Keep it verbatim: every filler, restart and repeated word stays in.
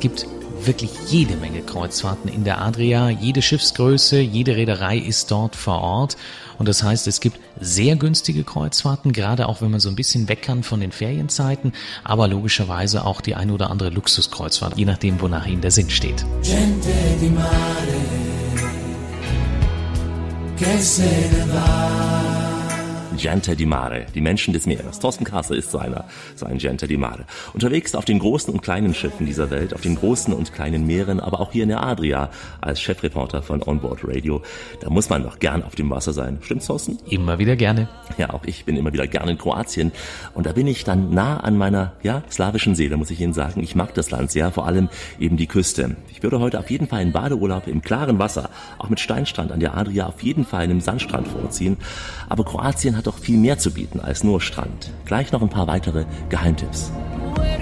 gibt wirklich jede Menge Kreuzfahrten in der Adria, jede Schiffsgröße, jede Reederei ist dort vor Ort und das heißt, es gibt sehr günstige Kreuzfahrten, gerade auch wenn man so ein bisschen weg kann von den Ferienzeiten, aber logischerweise auch die eine oder andere Luxuskreuzfahrt, je nachdem, wonach Ihnen der Sinn steht. Gente di mare, che se ne va. Gente di Mare, die Menschen des Meeres. Thorsten Kasse ist so einer, so ein Gente di Mare. Unterwegs auf den großen und kleinen Schiffen dieser Welt, auf den großen und kleinen Meeren, aber auch hier in der Adria als Chefreporter von Onboard Radio. Da muss man doch gern auf dem Wasser sein. Stimmt's, Thorsten? Immer wieder gerne. Ja, auch ich bin immer wieder gern in Kroatien. Und da bin ich dann nah an meiner, ja, slawischen Seele, muss ich Ihnen sagen. Ich mag das Land sehr, vor allem eben die Küste. Ich würde heute auf jeden Fall einen Badeurlaub im klaren Wasser, auch mit Steinstrand an der Adria, auf jeden Fall einen Sandstrand vorziehen. Aber Kroatien hat doch viel mehr zu bieten als nur Strand. Gleich noch ein paar weitere Geheimtipps.